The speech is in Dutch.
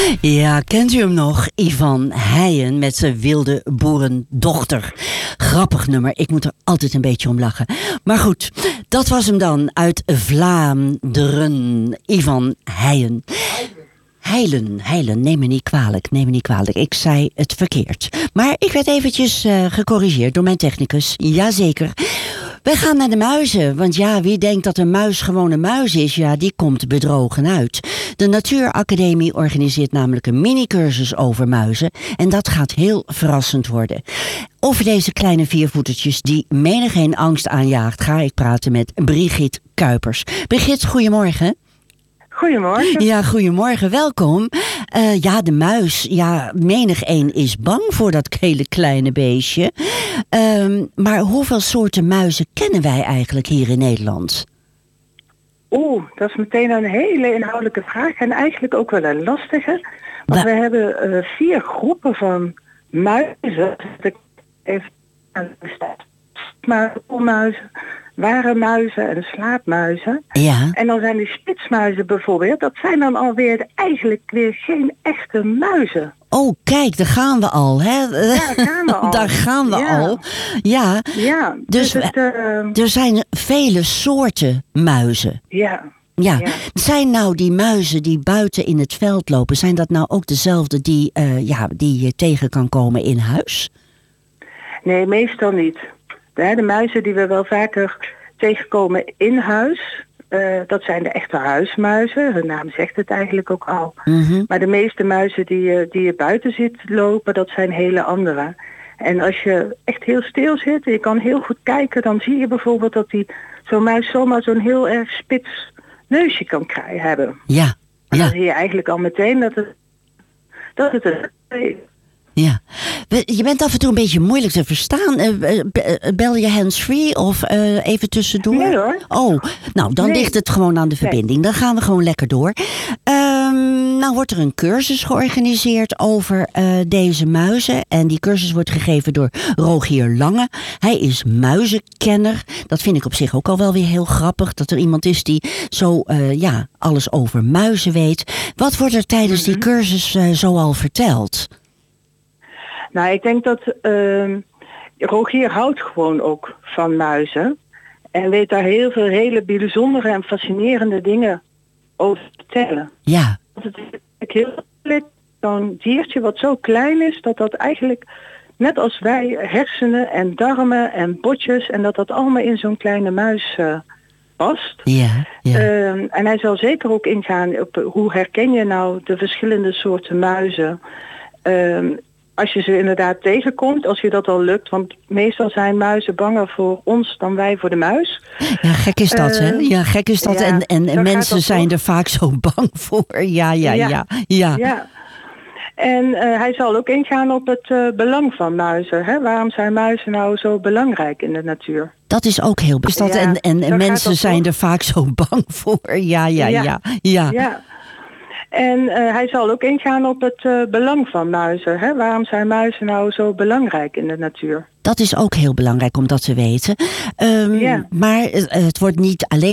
Ja, kent u hem nog? Ivan Heijen met zijn wilde boerendochter. Grappig nummer, ik moet er altijd een beetje om lachen. Maar goed, dat was hem dan uit Vlaanderen. Ivan Heijen. Heilen, neem me niet kwalijk. Ik zei het verkeerd. Maar ik werd eventjes gecorrigeerd door mijn technicus. Jazeker. We gaan naar de muizen, want ja, wie denkt dat een muis gewoon een muis is, ja, die komt bedrogen uit. De Natuuracademie organiseert namelijk een mini-cursus over muizen en dat gaat heel verrassend worden. Over deze kleine viervoetertjes die menigeen angst aanjaagt, ga ik praten met Brigitte Kuipers. Brigitte, goedemorgen. Goedemorgen. Ja, goedemorgen, welkom. Ja, de muis. Ja, menigeen is bang voor dat hele kleine beestje. Maar hoeveel soorten muizen kennen wij eigenlijk hier in Nederland? Dat is meteen een hele inhoudelijke vraag en eigenlijk ook wel een lastige. Want we hebben 4 groepen van muizen. Even aan de staat. Poolmuizen, ware muizen en slaapmuizen. Ja. En dan zijn die spitsmuizen bijvoorbeeld, dat zijn dan alweer eigenlijk weer geen echte muizen. Oh, kijk, daar gaan we al, hè? Daar gaan we al. Ja. Ja. Dus er zijn vele soorten muizen. Ja. Ja. Zijn nou die muizen die buiten in het veld lopen, zijn dat nou ook dezelfde die je tegen kan komen in huis? Nee, meestal niet. De muizen die we wel vaker tegenkomen in huis, dat zijn de echte huismuizen. Hun naam zegt het eigenlijk ook al. Mm-hmm. Maar de meeste muizen die je buiten ziet lopen, dat zijn hele andere. En als je echt heel stil zit en je kan heel goed kijken, dan zie je bijvoorbeeld dat zo'n muis zomaar zo'n heel erg spits neusje kan hebben. Ja. En dan zie je eigenlijk al meteen dat het ja. Je bent af en toe een beetje moeilijk te verstaan. Bel je hands-free of even tussendoor? Nee hoor. Oh, nou dan ligt het gewoon aan de verbinding. Nee. Dan gaan we gewoon lekker door. Nou wordt er een cursus georganiseerd over deze muizen. En die cursus wordt gegeven door Rogier Lange. Hij is muizenkenner. Dat vind ik op zich ook al wel weer heel grappig. Dat er iemand is die zo alles over muizen weet. Wat wordt er tijdens die cursus zoal verteld? Nou, ik denk dat Rogier houdt gewoon ook van muizen. En weet daar heel veel hele bijzondere en fascinerende dingen over te vertellen. Ja. Het is heel leuk, zo'n diertje wat zo klein is, dat eigenlijk, net als wij, hersenen en darmen en botjes, en dat allemaal in zo'n kleine muis past. Ja. En hij zal zeker ook ingaan op hoe herken je nou de verschillende soorten muizen. Als je ze inderdaad tegenkomt, als je dat al lukt. Want meestal zijn muizen banger voor ons dan wij voor de muis. Ja, gek is dat, hè? Ja, gek is dat. Ja, en mensen zijn er vaak zo bang voor. Ja. En hij zal ook ingaan op het belang van muizen. Hè? Waarom zijn muizen nou zo belangrijk in de natuur? Dat is ook heel belangrijk. En mensen zijn er vaak zo bang voor. Ja. En hij zal ook ingaan op het belang van muizen. Hè? Waarom zijn muizen nou zo belangrijk in de natuur? Dat is ook heel belangrijk om dat te weten. Maar het wordt niet alleen